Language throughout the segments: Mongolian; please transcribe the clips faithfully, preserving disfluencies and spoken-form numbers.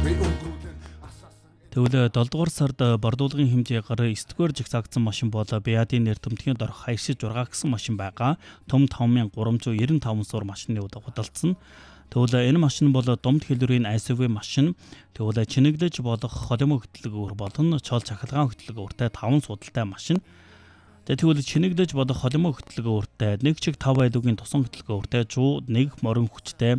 Тэгвэл долдугаар сард бардуулгын хэмжээгээр эсдгээр жигсаагдсан машин бол Биадын нэр томтгийн дорх хаяшиж зургаа гэсэн машин байгаа. Том таван мянга гурван зуун девяносто таван суур машины удаа худалдсан. Тэгвэл энэ машин бол домд хэлбэрийн эс ю ви машин. Тэгвэл чинэглэж болох холимог хөтлөг өр болон чол цахилгаан хөтлөг өртэй таван судалтай машин. Тэгвэл чинэглэж болох холимог хөтлөг өртэй нэг чиг тав айлуугийн тусан хөтлөг өртэй жуу нэг морин хүчтэй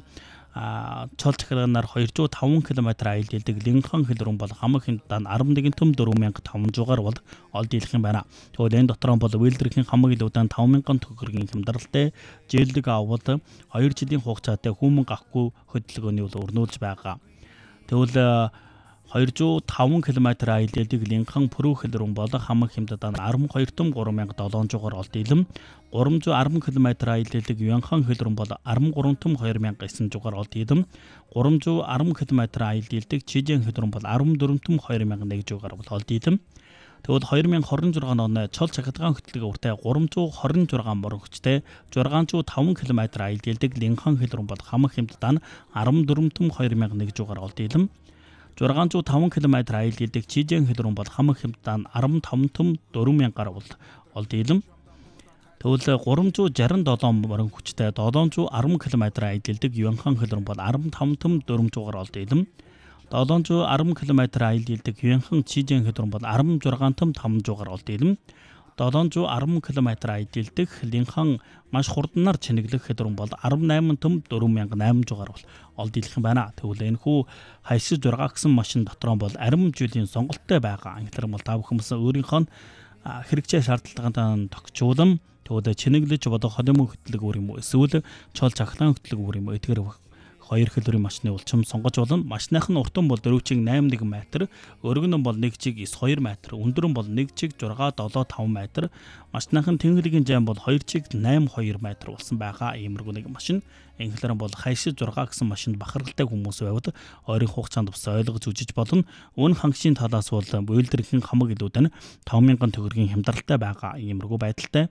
а чол цахилгаанаар двести и таван км аял дэлдэг Линхан хэлрүүн бол хамаг хэмжээнд арван том дөрвөн мянга таван зугаар бол ол дийлэх юм байна. Тэгвэл энэ дотор бол Вилдерхийн хамаг илүүдэнд таван мянган төгрөгийн хямдралтай жээлдэг авал хоёр жилийн хугацаатай хүмүн гахгүй хөдөлгөөний бол өрнүүлж байгаа. Тэгвэл двести и таван км аял дэлдэг Линхан пүрүү хэлрүүн бол хамаг хэмжээнд арван том гурван мянга долоон зугаар ол дийлэм гурамзуй арван км аял дэлдэг Юанхан хэлрүүн бол арван том хоёр мянга эсн зугаар ол дийлэм гурамзуй арван км аял дэлдэг Чижэн хэлрүүн бол арван том хоёр мянга нэг зугаар бол ол дийлэм. Тэгвэл хоёр мянга хорин зургаан оны чол цахилгаан хөтлөг өртэй гурамзуй хорин зургаан морин хүчтэй зургаан зуун таван км аял дэлдэг Линхан хэлрүүн бол хамаг хэмжээнд арван том хоёр мянга нэг зугаар ол дийлэм. зургаан зуун таван км аял дэлдэг Чижэн хэлрүүн бол хамаг хэмжээнд арван таван том дөрвөн мянгаар бол ол дийлэм. Тэгвэл гурамзуй шестьдесят седем морин хүчтэй седемдуй арван км аял дэлдэг Юанхан хэлрүүн бол арван таван том дөрвөн зугаар ол дийлэм. седемдуй арван км аял дэлдэг Юанхан Чижэн хэлрүүн бол арван зургаан том таван зугаар ол дийлэм. седемдуй арван км аял дэлдэг Линхан маш хурданаар чинэглэх хэлрүүн бол арван найман том дөрвөн мянга найман зугаар бол ол дийлэх юм байна. Тэгвэл энэ хүү хаяшиж зургаа гэсэн машин дотор бол арим жилийн сонголттой байгаа. Англиар бол та бүхэн өөрийнхөө хэрэгцээ шаардлагатай тогтчуулан тэгвэл чинэглэж бодох холимог хөтлөг өөр юм уу эсвэл чол цахилгаан хөтлөг өөр юм уу эдгээр хоёр хэлбэрийн машины улчим сонгож болно. Машиных нь уртан бол дөрвөн чиг найман нэг метр, өргөн нь бол нэг чиг девять хоёр метр, өндөр нь бол нэг чиг шесть семь таван метр, машиных нь тэнхлэгийн зам бол хоёр чиг восемь хоёр метр болсон байгаа иймэрхүү нэг машин. Инглиар бол хаяшиж зургаа гэсэн машинд бахархалтай хүмүүс байвал ойрын хугацаанд бас ойлгож үзэж болно. Өн хангашийн талаас бол Вилдерхийн хамаг илүүд нь таван мянган төгрөгийн хямдралтай байгаа иймэрхүү байдалтай.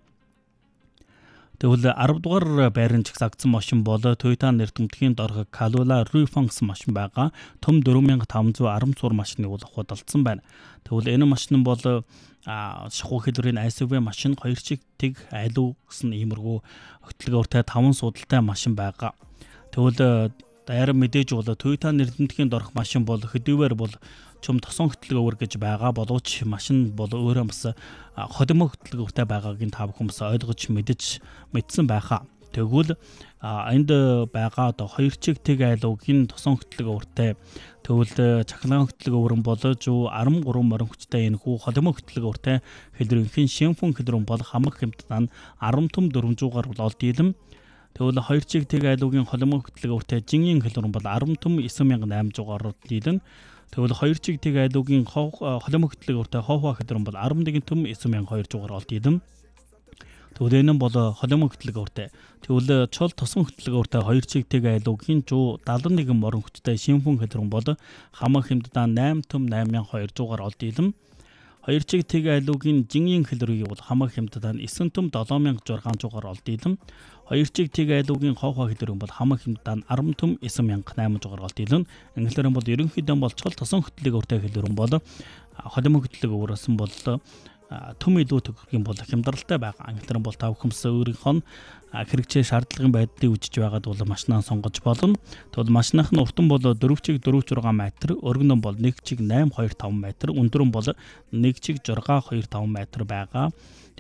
Тэгвэл арав дугаар байрны жигсаагдсан машин бол Toyota нэр томтгийн дорх Corolla Rufan гэсэн машин байгаа. Том дөрвөн мянга таван зуун арван суур машины бол худалдсан байна. Тэгвэл энэ машин бол шахуу хэлбэрийн эс ю ви машин хоёр чиг тэг айлуу гэсэн иймэрхүү хөтлөгөөртэй таван судалтай машин байгаа. Тэгвэл даяар мэдээж бол Toyota нэр томтгийн дорх машин бол хөдөөөр бол чум тосон хөтлөгөөр гэж байгаа боловч машин бол өөрөө бас холимог хөтлөгөөртэй байгаагийн та бүхэн ойлгож мэдэж мэдсэн байхаа. Тэгвэл энд байгаа одоо хоёр чиг тэг айлуугийн тосон хөтлөгөөртэй тэгвэл цахилгаан хөтлөгөөр бол зуун арван гурван морин хүчтэй энэ хүү холимог хөтлөгөөртэй хэлбэрийн Шимфэн хэлбэрэн бол хамаг хэмжээнд арван том дөрвөн зугаар бол ол дийлэм. Тэгвэл хоёр чиг тэг айлуугийн холимог хөтлөгөөртэй Жингийн хэлбэрэн бол арван том девять мянга найман зугаар дийлэн. Тэгвэл хоёр чиг тэг айлуугийн холимог хөтлөгөөртэй Хохва хэлбэрэн бол арван нэг том девять мянга хоёр зугаар ол дийлэм. Тэгвэл энэ бол холимог хөтлөгөөртэй. Тэгвэл чол тосон хөтлөгөөртэй хоёр чиг тэг айлуугийн зуун дадлан нэг морин хүчтэй Шимфэн хэлбэрэн бол хамаг хэмжээнд найман том восемь мянга хоёр зугаар ол дийлэм. Хоёр чиг тэг айлуугийн Жингийн хэлбэрийг бол хамаг хэмжээнд девять том семь мянга зургаан зугаар ол дийлэм. Хоёр чиг тэг айлуугийн Хохва хэлбэрэн бол хамаг хэмжээнд арван том девять мянга найман зугаар ол дийлэн. Инглиар бол ерөнхийдөө бол чол тосон хөтлөгөөртэй хэлбэрэн бол холимог хөтлөгөөрөөс нь бол төм илүү төгрөгийн бол хямдралтай байгаа. Англиар бол та бүхэмс өөрийнхөө хэрэгцээ шаардлагын байдлыг үжиж байгаад бол машинаа сонгож болно. Тэгвэл машиных нь уртан бол дөрвөн чиг дөрвөн зургаан метр, өргөн нь бол нэг чиг восемь хоёр таван метр, өндөр нь бол нэг чиг шесть хоёр таван метр байгаа.